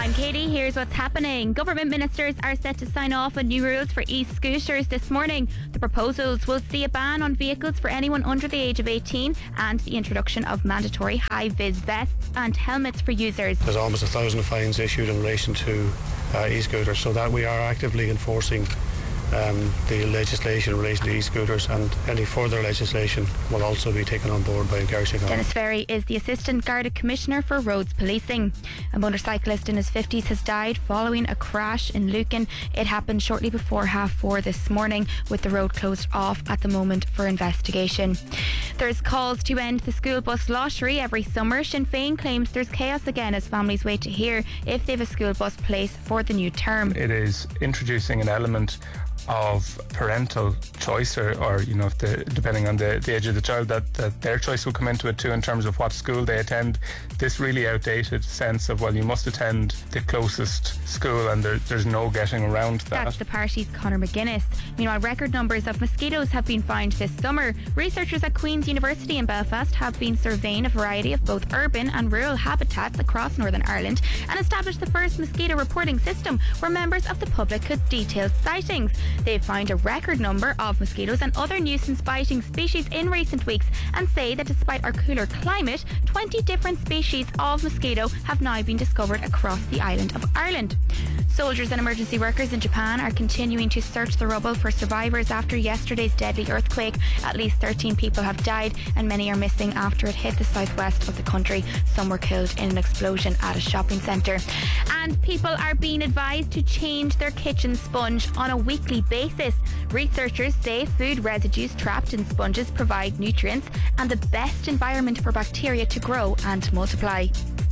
I'm Katie. Here's what's happening. Government ministers are set to sign off on new rules for e-scooters this morning. The proposals will see a ban on vehicles for anyone under the age of 18 and the introduction of mandatory high-vis vests and helmets for users. There's almost 1,000 fines issued in relation to e-scooters, so that we are actively enforcing the legislation in relation to e-scooters, and any further legislation will also be taken on board by Garda. Dennis Ferry is the Assistant Garda Commissioner for Roads Policing. A motorcyclist in his 50s has died following a crash in Lucan. It happened shortly before 4:30 this morning, with the road closed off at the moment for investigation. There's calls to end the school bus lottery every summer. Sinn Féin claims there's chaos again as families wait to hear if they have a school bus place for the new term. It is introducing an element of parental choice, or you know, if depending on the age of the child, that their choice will come into it too in terms of what school they attend. This really outdated sense of, well, you must attend the closest school and there's no getting around that. That's the party's Conor McGuinness. Meanwhile, record numbers of mosquitoes have been found this summer. Researchers at Queen's University in Belfast have been surveying a variety of both urban and rural habitats across Northern Ireland and established the first mosquito reporting system where members of the public could detail sightings. They've found a record number of mosquitoes and other nuisance biting species in recent weeks and say that despite our cooler climate, 20 different species of mosquito have now been discovered across the island of Ireland. Soldiers and emergency workers in Japan are continuing to search the rubble for survivors after yesterday's deadly earthquake. At least 13 people have died and many are missing after it hit the southwest of the country. Some were killed in an explosion at a shopping centre. And people are being advised to change their kitchen sponge on a weekly basis. Researchers say food residues trapped in sponges provide nutrients and the best environment for bacteria to grow and multiply.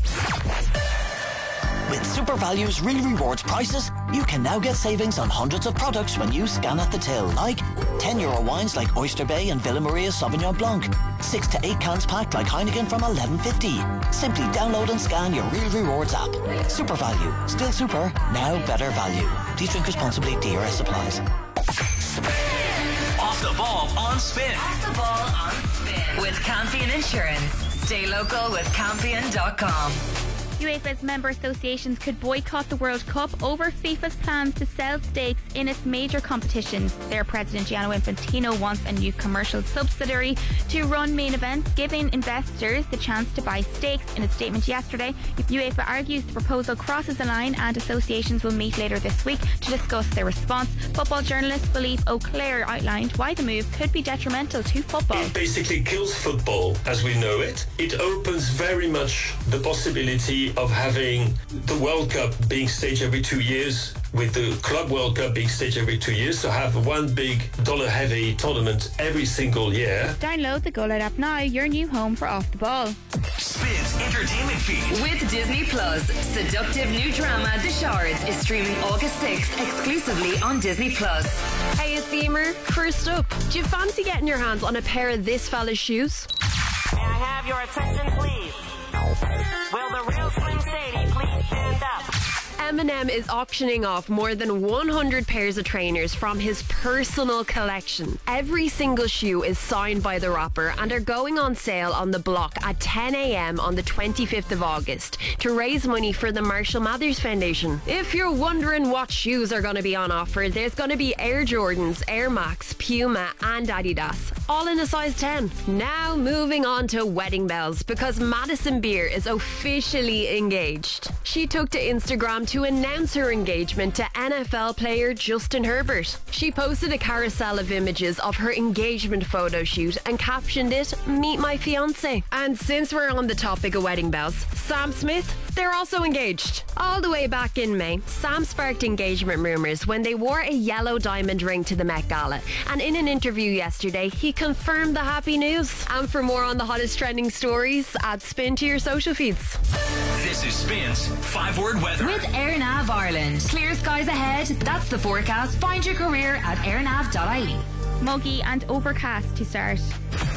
With SuperValue's Real Rewards prices, you can now get savings on hundreds of products when you scan at the till, like €10 wines like Oyster Bay and Villa Maria Sauvignon Blanc, 6 to 8 cans packed like Heineken from $11.50. Simply download and scan your Real Rewards app. SuperValue, still super, now better value. Please drink responsibly, DRS applies. Off the ball on Spin. Off the ball on Spin. With Campion Insurance. Stay local with Campion.com. UEFA's member associations could boycott the World Cup over FIFA's plans to sell stakes in its major competitions. Their president Gianni Infantino wants a new commercial subsidiary to run main events, giving investors the chance to buy stakes. In a statement yesterday, UEFA argues the proposal crosses a line and associations will meet later this week to discuss their response. Football journalist Philippe Auclair outlined why the move could be detrimental to football. It basically kills football as we know it. It opens very much the possibility of having the World Cup being staged every 2 years, with the Club World Cup being staged every 2 years, so have one big dollar-heavy tournament every single year. Download the Go Loud app now, your new home for Off the Ball. Spin's entertainment feed. With Disney Plus, seductive new drama The Shards is streaming August 6th exclusively on Disney Plus. Hey, it's Emer. First up, do you fancy getting your hands on a pair of this fella's shoes? May I have your attention, please? Will the real Slim Shady please stand up? Eminem is auctioning off more than 100 pairs of trainers from his personal collection. Every single shoe is signed by the rapper and are going on sale on the block at 10 a.m. on the 25th of August to raise money for the Marshall Mathers Foundation. If you're wondering what shoes are going to be on offer, there's going to be Air Jordans, Air Max, Puma and Adidas, all in a size 10. Now moving on to wedding bells, because Madison Beer is officially engaged. She took to Instagram to announce her engagement to NFL player Justin Herbert. She posted a carousel of images of her engagement photo shoot and captioned it, "Meet my fiance." And since we're on the topic of wedding bells, Sam Smith, they're also engaged. All the way back in May, Sam sparked engagement rumours when they wore a yellow diamond ring to the Met Gala. And in an interview yesterday, he confirmed the happy news. And for more on the hottest trending stories, add Spin to your social feeds. This is Spin's 5-word weather. With AirNav Ireland. Clear skies ahead. That's the forecast. Find your career at airnav.ie. Muggy and overcast to start.